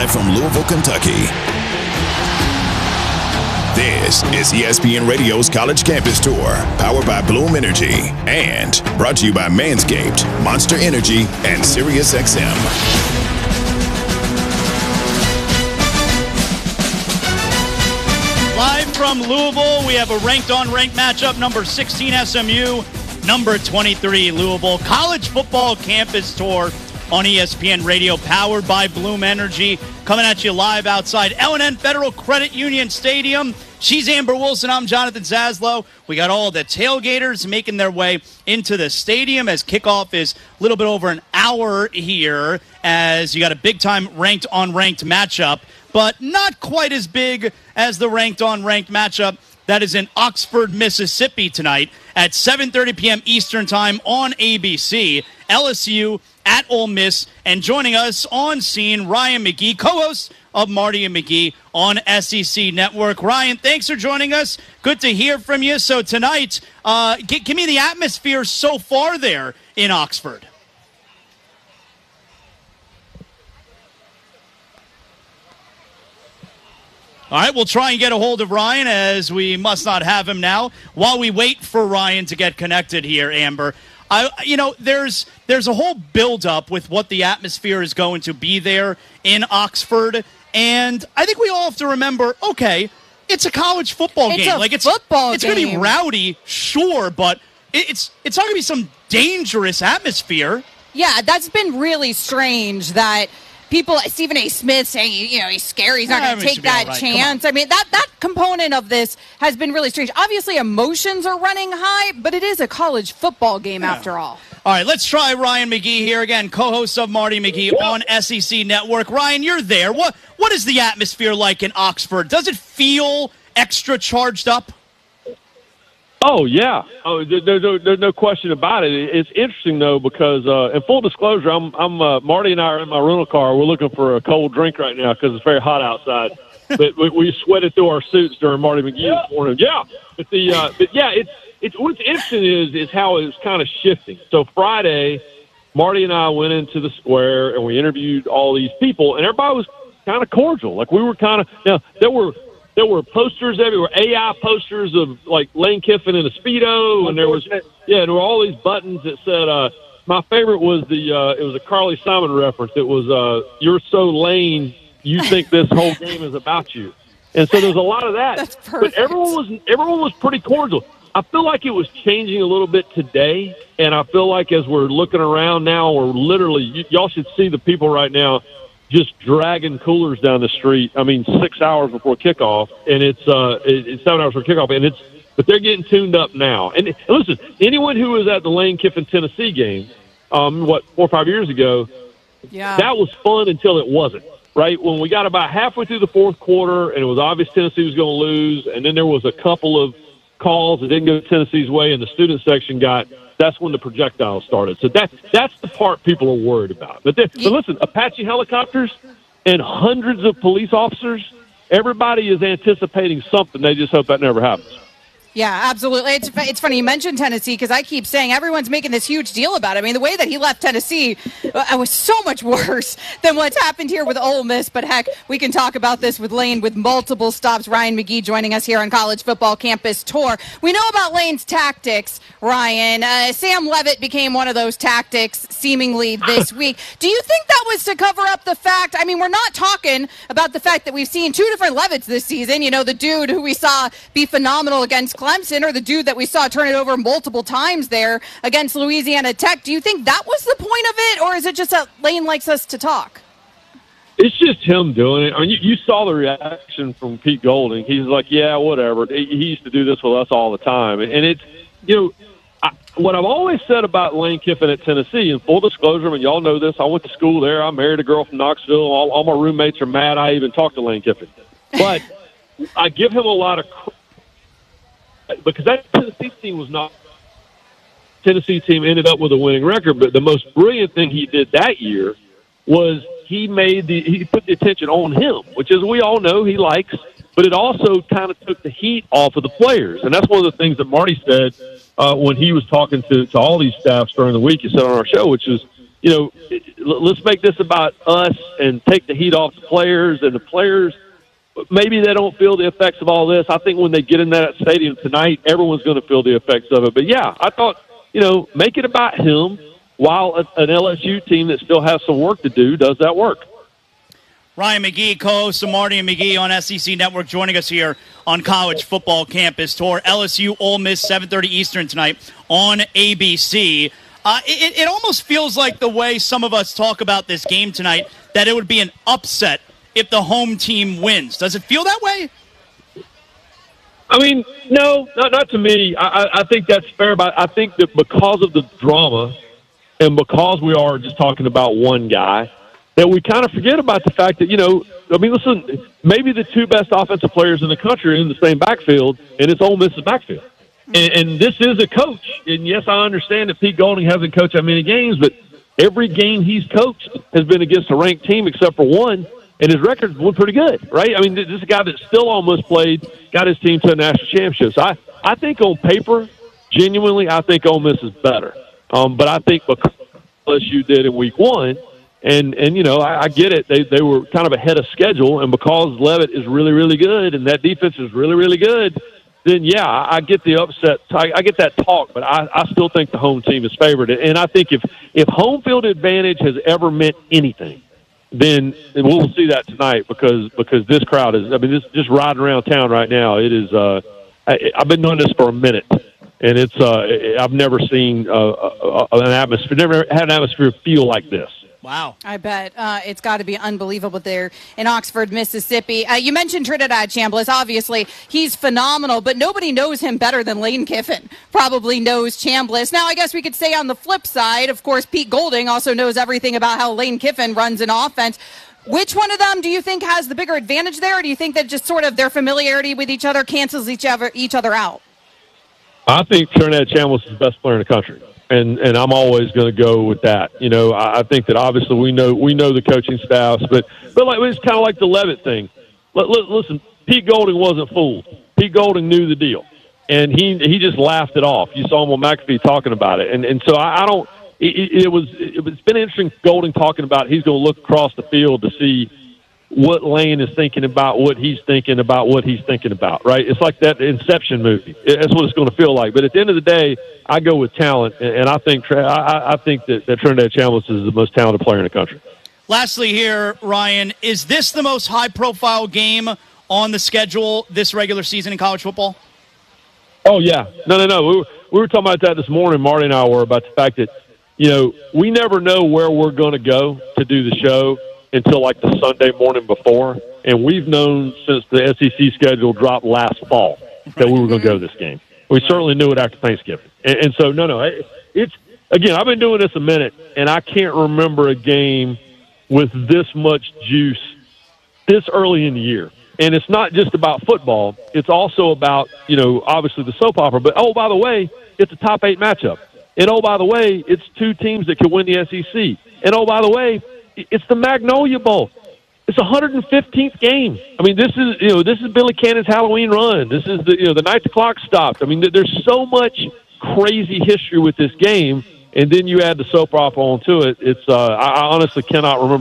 Live from Louisville, Kentucky. This is ESPN Radio's College Campus Tour, powered by Bloom Energy, and brought to you by Manscaped, Monster Energy, and SiriusXM. Live from Louisville, we have a ranked-on-ranked matchup, number 16 SMU, number 23 Louisville. College Football Campus Tour on ESPN Radio, powered by Bloom Energy, coming at you live outside L&N Federal Credit Union Stadium. She's Amber Wilson. I'm Jonathan Zaslow. We got all the tailgaters making their way into the stadium as kickoff is a little bit over an hour here, as you got a big-time ranked-on-ranked matchup, but not quite as big as the ranked-on-ranked matchup that is in Oxford, Mississippi tonight at 7:30 p.m. Eastern Time on ABC. LSU at Ole Miss, and joining us on scene, Ryan McGee, co-host of Marty and McGee on SEC Network. Ryan, thanks for joining us. Good to hear from you. So tonight, give me the atmosphere so far there in Oxford. All right, we'll try and get a hold of Ryan, as we must not have him now. While we wait for Ryan to get connected here, Amber, there's a whole build-up with what the atmosphere is going to be there in Oxford, and I think we all have to remember, okay, it's a college football game. It's going to be rowdy, sure, but it's not going to be some dangerous atmosphere. Yeah, that's been really strange that people, Stephen A. Smith saying, he's scary, he's not going to take that chance. I mean, that component of this has been really strange. Obviously, emotions are running high, but it is a college football game after all. All right, let's try Ryan McGee here again, co-host of Marty McGee on SEC Network. Ryan, you're there. What is the atmosphere like in Oxford? Does it feel extra charged up? Oh, yeah. Oh, there's no question about it. It's interesting, though, because in full disclosure, I'm Marty and I are in my rental car. We're looking for a cold drink right now because it's very hot outside. But we sweated through our suits during Marty McGee this morning. Yeah. It's what's interesting is how it's kind of shifting. So Friday, Marty and I went into the square and we interviewed all these people, and everybody was kind of cordial. Like we were kind of there were posters everywhere, AI posters of like Lane Kiffin in a Speedo, and there were all these buttons that said. My favorite was it was a Carly Simon reference. It was "You're so Lane, you think this whole game is about you," and so there's a lot of that. That's perfect. But everyone was pretty cordial. I feel like it was changing a little bit today, and I feel like as we're looking around now, we're literally y'all should see the people right now just dragging coolers down the street. I mean, 6 hours before kickoff, and it's 7 hours before kickoff, but they're getting tuned up now. And listen, anyone who was at the Lane Kiffin Tennessee game, 4 or 5 years ago, that was fun until it wasn't. Right when we got about halfway through the fourth quarter, and it was obvious Tennessee was going to lose, and then there was a couple of calls that didn't go Tennessee's way, and the student section that's when the projectiles started. So that's the part people are worried about. But listen, Apache helicopters and hundreds of police officers, everybody is anticipating something. They just hope that never happens. Yeah, absolutely. It's funny you mentioned Tennessee because I keep saying everyone's making this huge deal about it. I mean, the way that he left Tennessee was so much worse than what's happened here with Ole Miss. But heck, we can talk about this with Lane with multiple stops. Ryan McGee joining us here on College Football Campus Tour. We know about Lane's tactics, Ryan. Sam Levitt became one of those tactics seemingly this week. Do you think that was to cover up the fact? I mean, we're not talking about the fact that we've seen two different Levitts this season. The dude who we saw be phenomenal against Clemson, or the dude that we saw turn it over multiple times there against Louisiana Tech. Do you think that was the point of it, or is it just that Lane likes us to talk? It's just him doing it. I mean, you saw the reaction from Pete Golding. He's like, yeah, whatever. He used to do this with us all the time. And it's, what I've always said about Lane Kiffin at Tennessee, in full disclosure, I mean, y'all know this, I went to school there. I married a girl from Knoxville. All my roommates are mad I even talked to Lane Kiffin. But I give him a lot of credit. Because that Tennessee team was not – Tennessee team ended up with a winning record, but the most brilliant thing he did that year was he put the attention on him, which, as we all know, he likes, but it also kind of took the heat off of the players. And that's one of the things that Marty said when he was talking to all these staffs during the week. He said on our show, which is, let's make this about us and take the heat off the players. And the players, maybe they don't feel the effects of all this. I think when they get in that stadium tonight, everyone's going to feel the effects of it. But, yeah, I thought, make it about him while an LSU team that still has some work to do does that work. Ryan McGee, co-host of Marty and McGee on SEC Network, joining us here on College Football Campus Tour. LSU Ole Miss, 7:30 Eastern tonight on ABC. It almost feels like the way some of us talk about this game tonight, that it would be an upset if the home team wins. Does it feel that way? I mean, no, not to me. I think that's fair, but I think that because of the drama and because we are just talking about one guy, that we kind of forget about the fact that, listen, maybe the two best offensive players in the country are in the same backfield, and it's Ole Miss's backfield. And this is a coach. And, yes, I understand that Pete Golding hasn't coached that many games, but every game he's coached has been against a ranked team except for one, and his record's been pretty good, right? I mean, this is a guy that still almost played, got his team to a national championship. So I think on paper, genuinely, I think Ole Miss is better. But I think because LSU did in week one, and I get it. They were kind of ahead of schedule, and because Leavitt is really, really good and that defense is really, really good, then, yeah, I get the upset. I get that talk, but I still think the home team is favored. And I think if home field advantage has ever meant anything, then we'll see that tonight because this crowd is – this just riding around town right now. It is I've been doing this for a minute, and it's I've never seen an atmosphere – never had an atmosphere feel like this. Wow. I bet. It's got to be unbelievable there in Oxford, Mississippi. You mentioned Trinidad Chambliss. Obviously, he's phenomenal, but nobody knows him better than Lane Kiffin probably knows Chambliss. Now, I guess we could say on the flip side, of course, Pete Golding also knows everything about how Lane Kiffin runs an offense. Which one of them do you think has the bigger advantage there, or do you think that just sort of their familiarity with each other cancels each other out? I think Trinidad Chambliss is the best player in the country. And I'm always going to go with that. I think that obviously we know the coaching staffs, but it's kind of like the Leavitt thing. Listen, Pete Golding wasn't fooled. Pete Golding knew the deal, and he just laughed it off. You saw him on McAfee talking about it, and so I don't. It's been interesting. Golding talking about he's going to look across the field to see what Lane is thinking about, what he's thinking about, what he's thinking about, right? It's like that Inception movie. That's what it's going to feel like. But at the end of the day, I go with talent, and I think that Trinidad Chambliss is the most talented player in the country. Lastly here, Ryan, is this the most high-profile game on the schedule this regular season in college football? Oh, yeah. No. We were talking about that this morning, Marty and I were, about the fact that, we never know where we're going to go to do the show until like the Sunday morning before. And we've known since the SEC schedule dropped last fall that we were going to go to this game. We certainly knew it after Thanksgiving. And so, it's, again, I've been doing this a minute, and I can't remember a game with this much juice this early in the year. And it's not just about football. It's also about, obviously the soap opera. But, oh, by the way, it's a top 8 matchup. And, oh, by the way, it's two teams that could win the SEC. And, oh, by the way, it's the Magnolia Bowl. It's a 115th game. This is Billy Cannon's Halloween run. This is the night the clock stopped. There's so much crazy history with this game, and then you add the soap opera onto it. It's I honestly cannot remember